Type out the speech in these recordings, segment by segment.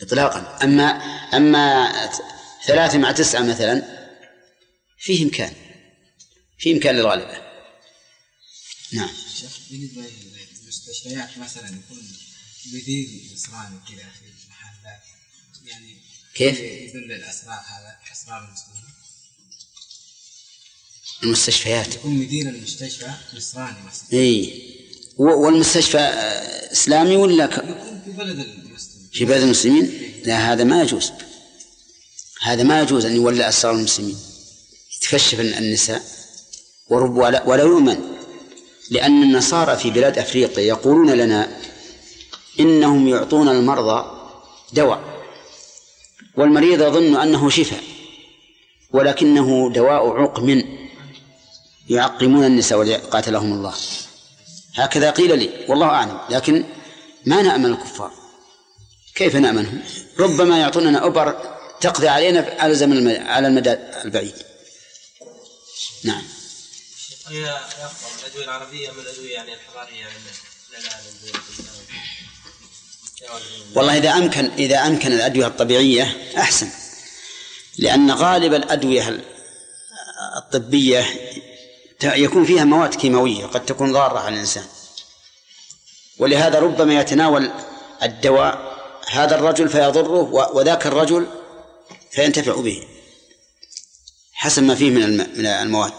إطلاقا. أما 3 مع 9 مثلا فيه إمكان للغالبة. نعم. بالنسبة للمستشفيات مثلا يكون بديل إسرائيل كذا في المحلات، يعني كيف يدل الأسرار هذا أسرار المسلمين؟ المستشفيات يكون مدير المستشفى نصراني مثلا. والمستشفى إسلامي ولا يكون في بلد المسلمين؟ في بلد المسلمين؟ لا، هذا ما يجوز. هذا ما يجوز أن يولى أسرار المسلمين، يتكشف النساء ولا يؤمن. لأن النصارى في بلاد أفريقيا يقولون لنا إنهم يعطون المرضى دواء والمريض يظن أنه شفاء، ولكنه دواء عقم يعقمون النساء قاتلهم الله. هكذا قيل لي والله أعلم، لكن ما نأمن الكفار. كيف نأمنهم؟ ربما يعطوننا أبر تقضي علينا على المدى البعيد. نعم. هي أفضل الأدوية العربية من الأدوية يعني الحضارية والله إذا أمكن الأدوية الطبيعية أحسن، لأن غالب الأدوية الطبية يكون فيها مواد كيماوية قد تكون ضارة على الإنسان، ولهذا ربما يتناول الدواء هذا الرجل فيضره وذاك الرجل فينتفع به حسب ما فيه من المواد.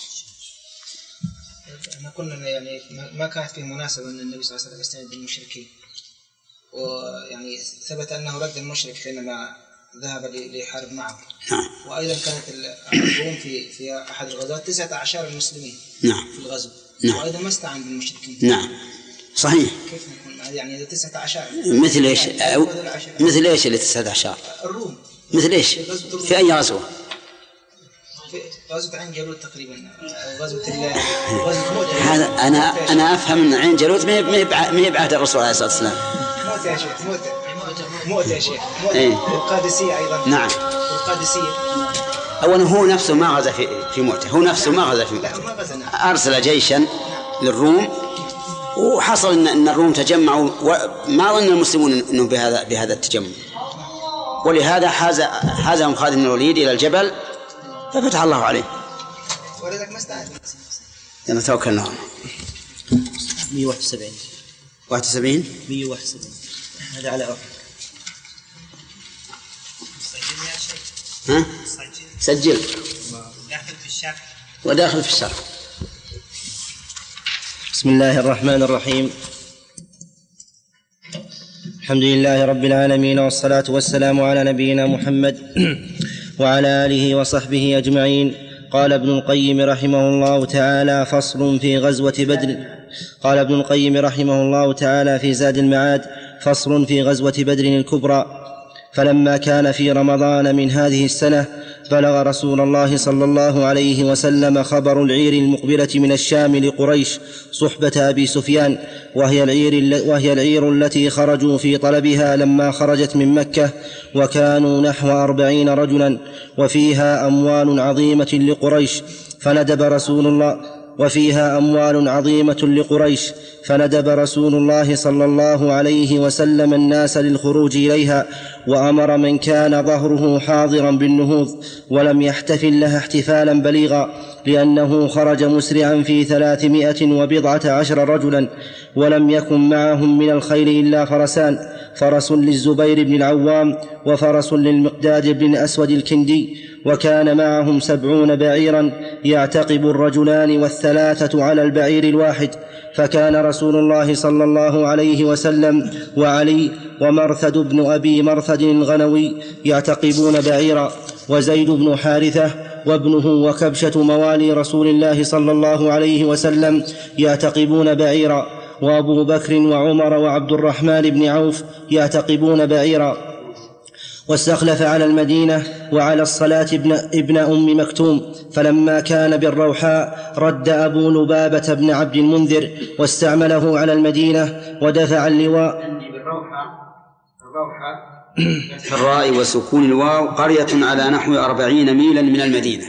احنا قلنا يعني ما كانت فيه مناسبة أن النبي صلى الله عليه وسلم يستند بالمشركين، ويعني ثبت أنه رد المشرك حينما ذهب ليحارب معه. نعم. وأيضا كانت الروم في أحد الغزوات 19 المسلمين. نعم. في الغزو. نعم. وأيضا ما استعان بالمشركين. نعم صحيح. كيف نكون يعني 19 مثل إيش؟ مثل إيش اللي 19؟ الروم. مثل إيش؟ في أي غزوة؟ في غزوة عين جالوت تقريبا، غزوة موت. هذا أنا أفهم أن عين جالوت ما هي بعهد الرسول عليه الصلاة والسلام. موت يا شيخ، موت يا شيخ. والقادسية أيضا. نعم. والقادسية. أولا هو نفسه ما غزا في موته، هو نفسه ما غزا في موته، أرسل جيشا للروم، وحصل إن الروم تجمعوا وما ظن المسلمون إنه بهذا التجمع، ولهذا حازهم خالد بن الوليد إلى الجبل ففتح الله عليه. ولذلك ما استعد. يلا توكلنا. 171. 171 هذا على أحد. ها؟ سجل. وداخل في الشرح. بسم الله الرحمن الرحيم. الحمد لله رب العالمين، والصلاة والسلام على نبينا محمد وعلى آله وصحبه أجمعين. قال ابن القيم رحمه الله تعالى: فصل في غزوة بدر. قال ابن القيم رحمه الله تعالى في زاد المعاد: فصل في غزوة بدر الكبرى. فلما كان في رمضان من هذه السنة بلغ رسول الله صلى الله عليه وسلم خبر العير المقبلة من الشام لقريش صحبة أبي سفيان، وهي العير التي خرجوا في طلبها لما خرجت من مكة، وكانوا نحو 40 رجلا، وفيها أموال عظيمة لقريش، فندب رسول الله صلى الله عليه وسلم الناس للخروج إليها، وأمر من كان ظهره حاضرا بالنهوض، ولم يحتفل لها احتفالا بليغا، لأنه خرج مسرعا في 319 رجلا، ولم يكن معهم من الخيل إلا فرسان: فرس للزبير بن العوام، وفرس للمقداد بن أسود الكندي، وكان معهم 70 بعيرا يعتقب الرجلان والثلاثة على البعير الواحد. فكان رسول الله صلى الله عليه وسلم وعلي ومرثد بن أبي مرثد الغنوي يعتقبون بعيرا، وزيد بن حارثة وابنه وكبشة موالي رسول الله صلى الله عليه وسلم يعتقبون بعيرا، وأبو بكر وعمر وعبد الرحمن بن عوف يعتقبون بعيرا. واستخلف على المدينة وعلى الصلاة ابن أم مكتوم. فلما كان بالروحاء رد أبو لبابة بن عبد المنذر واستعمله على المدينة ودفع اللواء. في الراء وسكون الواو قرية على نحو 40 ميلا من المدينة.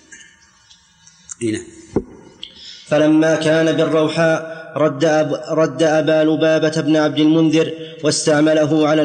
هنا. فلما كان بالروحاء رد أبا لبابة بن عبد المنذر واستعمله على